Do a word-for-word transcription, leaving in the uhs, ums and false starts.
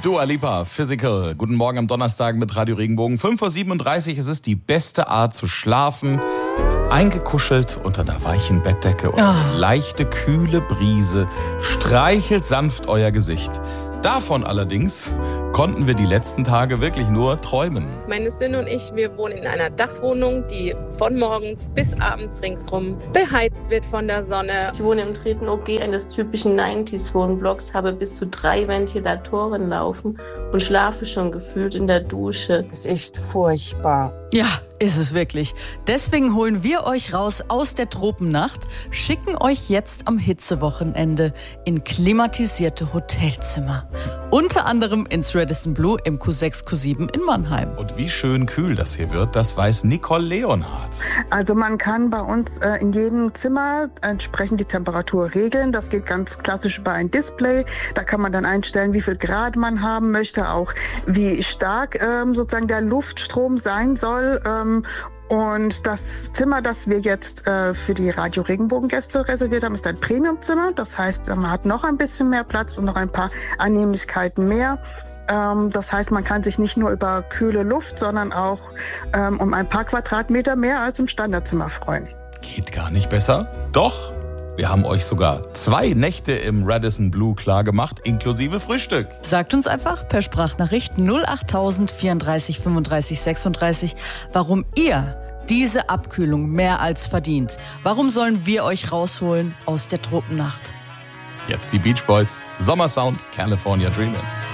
Dua Lipa, Physical. Guten Morgen am Donnerstag mit Radio Regenbogen. fünf Uhr siebenunddreißig, es ist die beste Art zu schlafen. Eingekuschelt unter einer weichen Bettdecke und eine oh. leichte, kühle Brise streichelt sanft euer Gesicht. Davon allerdings konnten wir die letzten Tage wirklich nur träumen. Meine Söhne und ich, wir wohnen in einer Dachwohnung, die von morgens bis abends ringsrum beheizt wird von der Sonne. Ich wohne im dritten O G eines typischen neunziger-Wohnblocks, habe bis zu drei Ventilatoren laufen und schlafe schon gefühlt in der Dusche. Das ist echt furchtbar. Ja, ist es wirklich. Deswegen holen wir euch raus aus der Tropennacht, schicken euch jetzt am Hitzewochenende in klimatisierte Hotelzimmer. Unter anderem ins Radisson Blu im Q sechs, Q sieben in Mannheim. Und wie schön kühl das hier wird, das weiß Nicole Leonhardt. Also man kann bei uns äh, in jedem Zimmer entsprechend die Temperatur regeln. Das geht ganz klassisch über ein Display. Da kann man dann einstellen, wie viel Grad man haben möchte, auch wie stark ähm, sozusagen der Luftstrom sein soll. Ähm, Und das Zimmer, das wir jetzt äh, für die Radio Regenbogen-Gäste reserviert haben, ist ein Premiumzimmer. Das heißt, man hat noch ein bisschen mehr Platz und noch ein paar Annehmlichkeiten mehr. Ähm, das heißt, man kann sich nicht nur über kühle Luft, sondern auch ähm, um ein paar Quadratmeter mehr als im Standardzimmer freuen. Geht gar nicht besser? Doch! Wir haben euch sogar zwei Nächte im Radisson Blu klargemacht, inklusive Frühstück. Sagt uns einfach per Sprachnachricht null acht null null vierunddreißig fünfunddreißig sechsunddreißig, warum ihr diese Abkühlung mehr als verdient. Warum sollen wir euch rausholen aus der Tropennacht? Jetzt die Beach Boys, Sommersound, California Dreamin'.